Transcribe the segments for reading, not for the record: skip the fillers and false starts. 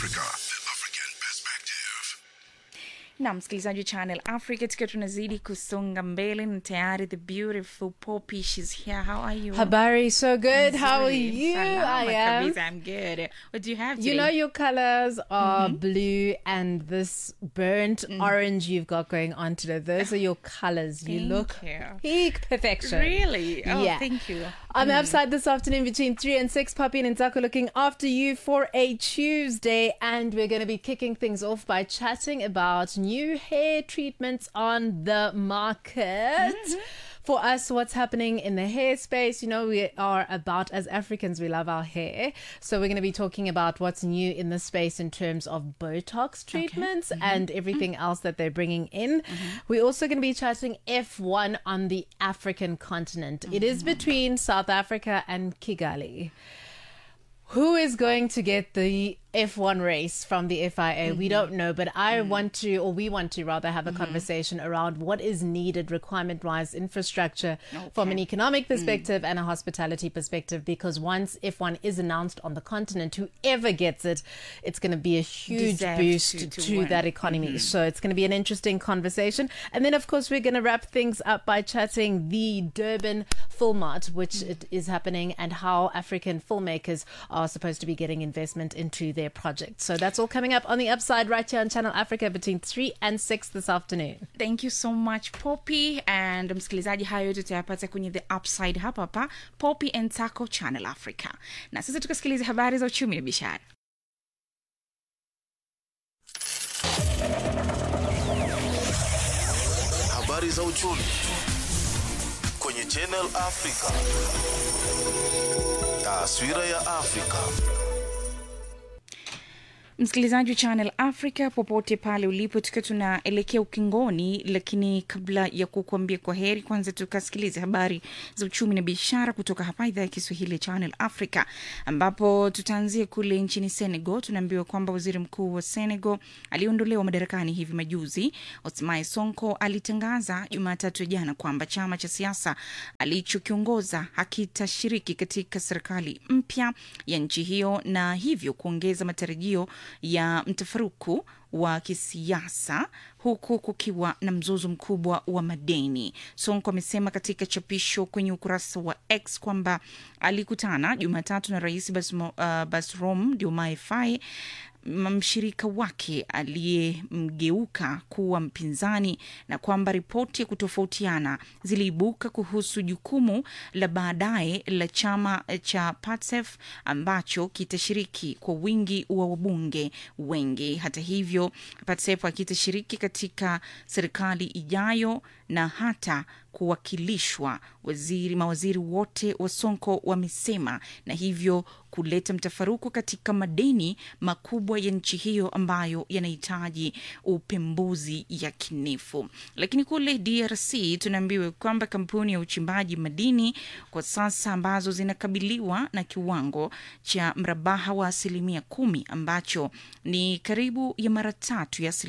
Africa, the African perspective. Na msikilizaji Channel Africa, tukiwa tunazidi kusonga mbele na tayari the beautiful Poppy, she's here. How are you? Habari, so good. How are you? Salama I am. kabisa, I'm good. What do you have today? You know your colors are blue and this burnt orange you've got going on today. Those are your colors. You Thank look you. peak perfection. Really? Oh, Yeah. thank you. I'm outside this afternoon between 3 and 6. Poppy and Nzako looking after you for a Tuesday. And we're going to be kicking things off by chatting about new hair treatments on the market. For us, what's happening in the hair space, you know, we are about, as Africans, we love our hair. So we're going to be talking about what's new in the space in terms of Botox treatments and everything else that they're bringing in. We're also going to be chatting F1 on the African continent. It is between South Africa and Kigali. Who is going to get the F1 race from the FIA? We don't know, but I want to, or we want to rather, have a conversation around what is needed requirement-wise infrastructure from an economic perspective and a hospitality perspective, because once F1 is announced on the continent, whoever gets it, it's going to be a huge Deserves boost to win. that economy. So it's going to be an interesting conversation. And then, of course, we're going to wrap things up by chatting the Durban Film Art, which it is happening, and how African filmmakers are supposed to be getting investment into their project. So that's all coming up on the Upside right here on Channel Africa between 3 and 6 this afternoon. Thank you so much Poppy, and msikilizaji, hayo yote tutayapata kwenye the Upside hapa Poppy and Nzako Channel Africa. Na sasa tukasikiliza habari za uchumi na biashara. Habari za uchumi kwenye Channel Africa. Taswira ya Afrika. Msikilizaji wa Channel Africa popote pale ulipo, tukiwa tunaelekea ukingoni, lakini kabla ya kukuambia kwa heri, kwanza tukasikilize habari za uchumi na biashara kutoka hapa idhaa ya Kiswahili ya Channel Africa, ambapo tutaanzia kule nchini Senegal. Tunaambiwa kwamba waziri mkuu wa Senegal aliondolewa madarakani hivi majuzi. Ousmane Sonko alitangaza Jumatatu jana kwamba chama cha siasa alichokiongoza hakitashiriki katika serikali mpya ya nchi hiyo, na hivyo kuongeza matarajio ya mtafaruku wa kisiasa huku kukiwa na mzozo mkubwa wa madeni. Sonko amesema katika chapisho kwenye ukurasa wa X kwamba alikutana Jumatatu na Rais Bassirou Diomaye Faye, mshirika wake aliyemgeuka kuwa mpinzani, na kwamba ripoti ya kutofautiana ziliibuka kuhusu jukumu la baadaye la chama cha PASTEF ambacho kitashiriki kwa wingi wa wabunge wengi. Hata hivyo, PASTEF hakitashiriki katika serikali ijayo na hata kuwakilishwa. Mawaziri wote wa Sonko wamesema, na hivyo kuleta mtafaruku katika madeni makubwa ya nchi hiyo ambayo yanahitaji upembuzi yakinifu. Lakini kule DRC tunaambiwa kwamba kampuni ya uchimbaji madini kwa sasa ambazo zinakabiliwa na kiwango cha mrabaha wa 10% ambacho ni karibu ya mara tatu ya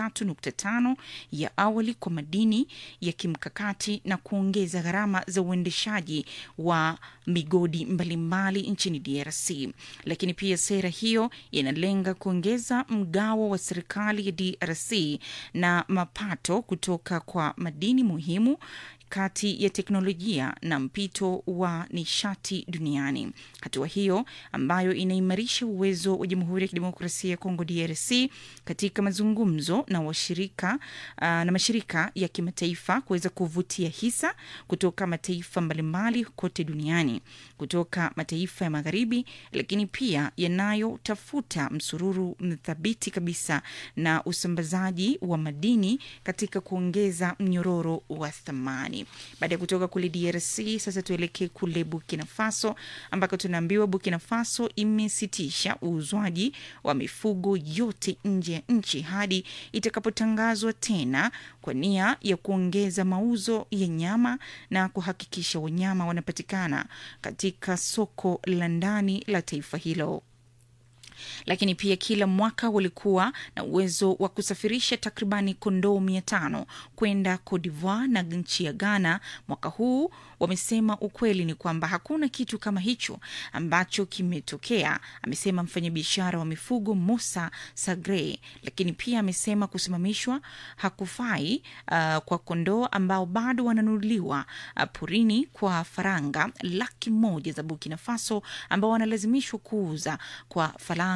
3.5 ya awali kwa madini ya kimkakati, na kuongeza gharama za uendeshaji wa migodi mbalimbali nchini DRC. Lakini pia sera hiyo inalenga kuongeza mgao wa serikali ya DRC na mapato kutoka kwa madini muhimu kati ya teknolojia na mpito wa nishati duniani. Hatua hiyo ambayo inaimarisha uwezo wa Jamhuri ya Kidemokrasia ya Kongo DRC katika mazungumzo na washirika na mashirika ya kimataifa kuweza kuvutia hisa kutoka mataifa mbalimbali kote duniani, kutoka mataifa ya magharibi, lakini pia yanayotafuta msururu mthabiti kabisa na usambazaji wa madini katika kuongeza mnyororo wa thamani. Baada ya kutoka kule DRC, sasa tuelekee kule Burkina Faso, ambako tunaambiwa Burkina Faso imesitisha uuzwaji wa mifugo yote nje ya nchi hadi itakapotangazwa tena, kwa nia ya kuongeza mauzo ya nyama na kuhakikisha wanyama wanapatikana katika soko la ndani la taifa hilo. Lakini pia kila mwaka walikuwa na uwezo wa kusafirisha takribani kondoo 500 kwenda Cote d'Ivoire na nchi ya Ghana. Mwaka huu wamesema ukweli ni kwamba hakuna kitu kama hicho ambacho kimetokea, amesema mfanyabiashara wa mifugo Musa Sagre. Lakini pia amesema kusimamishwa hakufai kwa kondoo ambao bado wananunuliwa porini kwa faranga 100,000 za Burkina Faso ambao wanalazimishwa kuuza kwa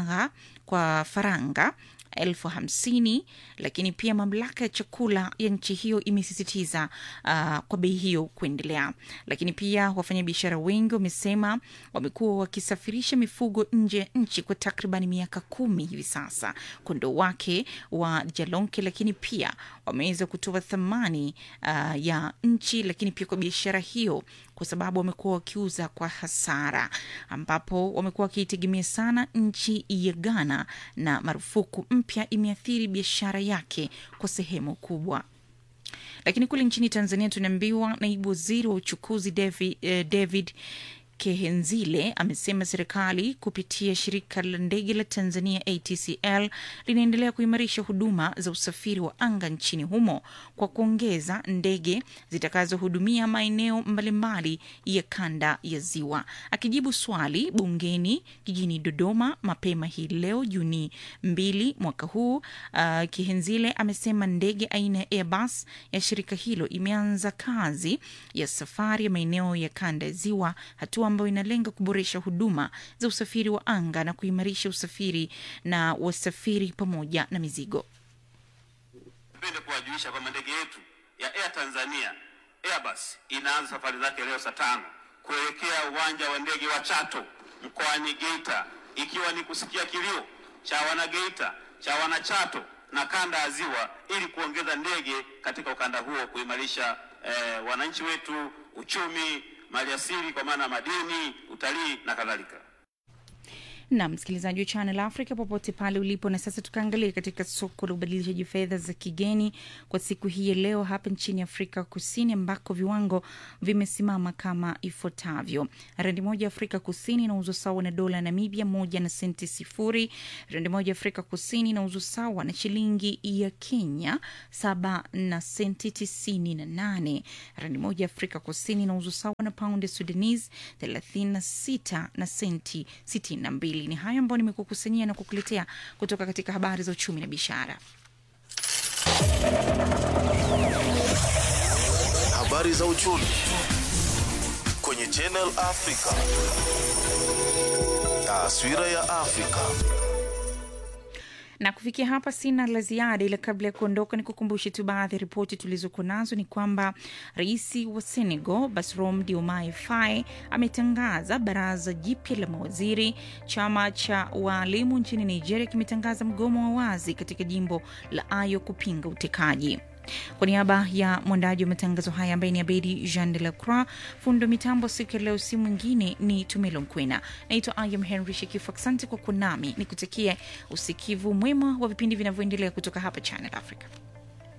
faranga 50,000. Lakini pia mamlaka ya chakula ya nchi hiyo imesisitiza kwa bei hiyo kuendelea. Lakini pia wafanyabiashara wengi wamesema wamekuwa wakisafirisha mifugo nje ya nchi kwa takriban miaka 10 hivi sasa, kondoo wake wa Jalonke. Lakini pia wameweza kutoa thamani ya nchi, lakini pia kwa biashara hiyo, kwa sababu wamekuwa wakiuza kwa hasara, ambapo wamekuwa wakitegemea sana nchi ya Ghana, na marufuku mpya imeathiri biashara yake kwa sehemu kubwa. Lakini kule nchini Tanzania tunaambiwa naibu waziri wa uchukuzi David Kehenzile amesema serikali kupitia shirika la ndege la Tanzania ATCL linaendelea kuimarisha huduma za usafiri wa anga nchini humo kwa kuongeza ndege zitakazohudumia maeneo mbalimbali ya kanda ya Ziwa. Akijibu swali bungeni jijini Dodoma mapema hii leo Juni 2 mwaka huu, Kehenzile amesema ndege aina ya Airbus ya shirika hilo imeanza kazi ya safari ya maeneo ya kanda ya Ziwa, hatua ambayo inalenga kuboresha huduma za usafiri wa anga na kuimarisha usafiri na wasafiri pamoja na mizigo. Napenda kuwajulisha kwamba ndege yetu ya Air Tanzania Airbus inaanza safari zake leo saa 5 kuelekea uwanja wa ndege wa Chato mkoani Geita, ikiwa ni kusikia kilio cha wana Geita, cha wana Chato na kanda ya Ziwa, ili kuongeza ndege katika ukanda huo, kuimarisha wananchi wetu, uchumi, maliasili kwa maana madini, utalii na kadhalika. Na msikilizaji wa Channel Africa popote pale ulipo, na sasa tukaangalia katika soko la ubadilishaji fedha za kigeni kwa siku hii leo hapa nchini Afrika Kusini, ambako viwango vimesimama kama ifuatavyo. Randi moja Afrika Kusini inauzwa sawa na dola Namibia 1 na senti 0. Randi moja Afrika Kusini inauzwa sawa na shilingi ya Kenya 7 na senti 98. Randi moja Afrika Kusini inauzwa sawa na pound Sudanese 36 na senti 62. Ni hayo ambayo nimekukusanyia na kukuletea kutoka katika habari za uchumi na biashara. Habari za uchumi kwenye Channel Africa. Taswira ya Afrika. Na kufikia hapa sina la ziada, ila kabla ya kuondoka nikukumbushe tu baadhi ya ripoti tulizokuwa nazo. Ni kwamba rais wa Senegal Bassirou Diomaye Faye ametangaza baraza jipya la mawaziri. Chama cha walimu nchini Nigeria kimetangaza mgomo wa wazi katika jimbo la Ayo kupinga utekaji. Kwa niaba ya mwandaji wa matangazo haya ambaye ni Abedi Jean de la Croix, fundo mitambo siku leo si mwingine ni Tumelo Mkwena. Naitwa Ayam Henry Shekifu. Asante kwa kunami, nikutakie usikivu mwema wa vipindi vinavyoendelea kutoka hapa Channel Africa.